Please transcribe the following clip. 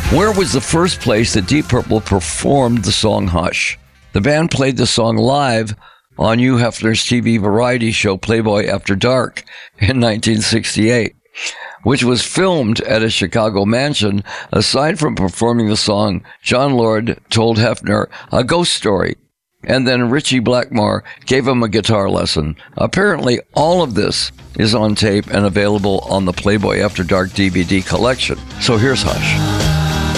Where was the first place that Deep Purple performed the song Hush? The band played the song live on Hugh Hefner's TV variety show Playboy After Dark in 1968, which was filmed at a Chicago mansion. Aside from performing the song, John Lord told Hefner a ghost story, and then Richie Blackmore gave him a guitar lesson. Apparently, all of this is on tape and available on the Playboy After Dark DVD collection. So here's Hush.